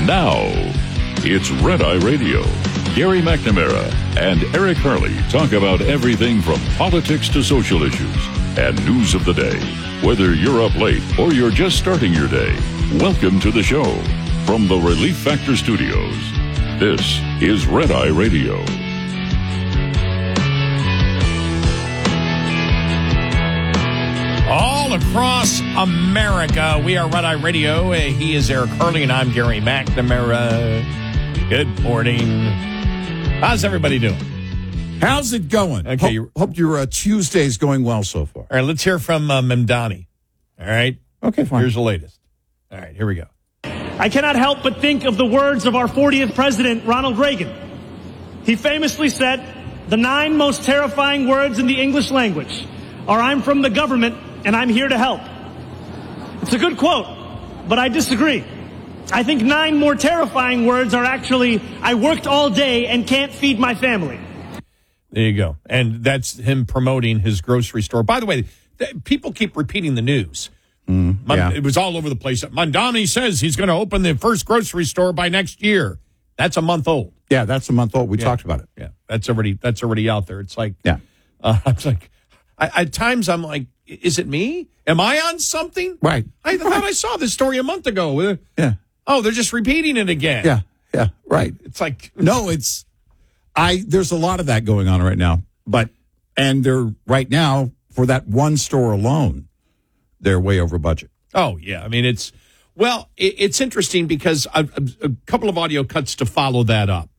Now, it's Red Eye Radio. Gary McNamara and Eric Harley talk about everything from politics to social issues and news of the day. Whether you're up late or you're just starting your day, welcome to the show. From the Relief Factor Studios, this is Red Eye Radio. All across America, we are Red Eye Radio. He is Eric Harley, and I'm Gary McNamara. Good morning. How's everybody doing? How's it going? Okay, Hope your Tuesday's going well so far. All right, let's hear from Mamdani. All right? Okay, fine. Here's the latest. All right, here we go. I cannot help but think of the words of our 40th president, Ronald Reagan. He famously said, "The 9 most terrifying words in the English language are I'm from the government and I'm here to help." It's a good quote, but I disagree. I think 9 more terrifying words are actually, I worked all day and can't feed my family. There you go. And that's him promoting his grocery store. By the way, people keep repeating the news. Yeah. It was all over the place. Mamdani says he's going to open the first grocery store by next year. That's a month old. Yeah, that's a month old. We talked about it. Yeah, that's already out there. It's like, Yeah. I'm like, at times I'm like, is it me? Am I on something? Right. I thought I saw this story a month ago. Yeah. Oh, they're just repeating it again. Yeah, right. It's like, No, there's a lot of that going on right now. And they're right now, for that one store alone, they're way over budget. oh yeah. I mean, it's interesting because a couple of audio cuts to follow that up.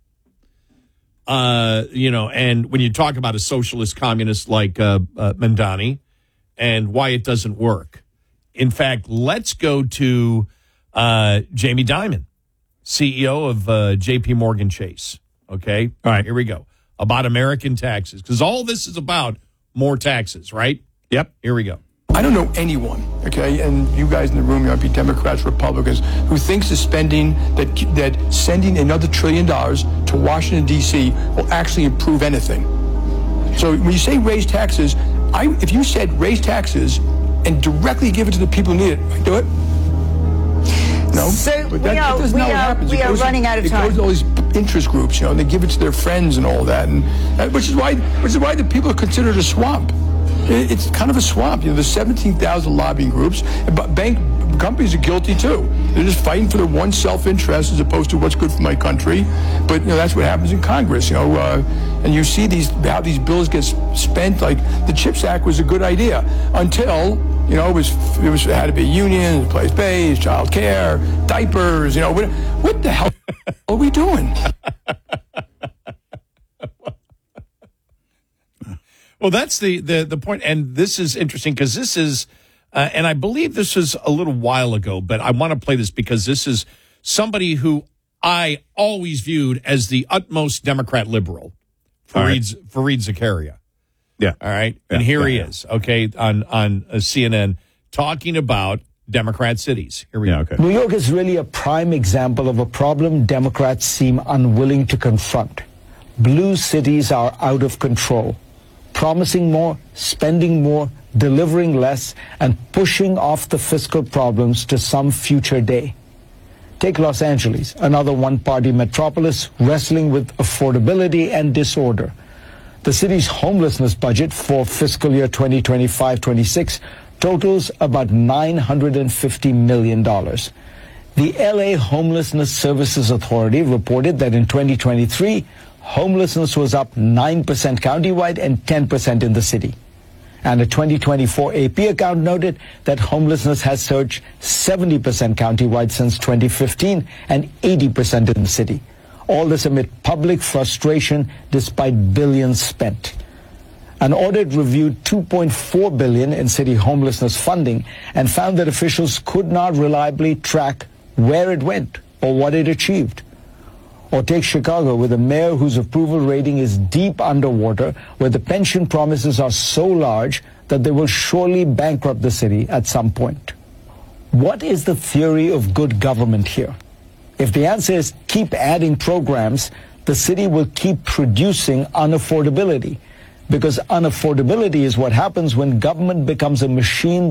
And when you talk about a socialist communist like Mamdani and why it doesn't work. In fact, let's go to Jamie Dimon, CEO of JP Morgan Chase. Okay? All right, here we go. About American taxes, because all this is about more taxes, right? Yep. Here we go. I don't know anyone, okay, and you guys in the room, you might be Democrats, Republicans, who thinks the spending that sending another $1 trillion to Washington, D.C. will actually improve anything. So when you say raise taxes, if you said raise taxes and directly give it to the people who need it, I'd do it. No, So but we are running out of time. It goes to all these interest groups, and they give it to their friends and all that, and which is why the people are considered a swamp. It's kind of a swamp. There's 17,000 lobbying groups, but bank companies are guilty too. They're just fighting for their one self-interest as opposed to what's good for my country. But that's what happens in Congress. And you see how these bills get spent. Like the CHIPS Act was a good idea until it had to be unions, place-based, child care, diapers. What the hell are we doing? Well, that's the point, and this is interesting because this is, and I believe this was a little while ago, but I want to play this because this is somebody who I always viewed as the utmost Democrat liberal, Fareed Zakaria. Yeah. All right, and here he is, okay, on CNN talking about Democrat cities. Here we go. Okay. New York is really a prime example of a problem Democrats seem unwilling to confront. Blue cities are out of control, promising more, spending more, delivering less, and pushing off the fiscal problems to some future day. Take Los Angeles, another one-party metropolis wrestling with affordability and disorder. The city's homelessness budget for fiscal year 2025-26 totals about $950 million. The LA Homelessness Services Authority reported that in 2023, homelessness was up 9% countywide and 10% in the city. And a 2024 AP account noted that homelessness has surged 70% countywide since 2015 and 80% in the city. All this amid public frustration despite billions spent. An audit reviewed $2.4 billion in city homelessness funding and found that officials could not reliably track where it went or what it achieved. Or take Chicago, with a mayor whose approval rating is deep underwater, where the pension promises are so large that they will surely bankrupt the city at some point. What is the theory of good government here? If the answer is keep adding programs, the city will keep producing unaffordability, because unaffordability is what happens when government becomes a machine